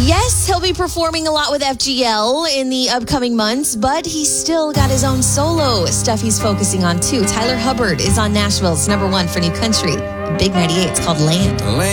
Yes, he'll be performing a lot with FGL in the upcoming months, but he's still got his own solo stuff he's focusing on too. Tyler Hubbard is on Nashville's #1 for New Country. Big 98. It's called Land.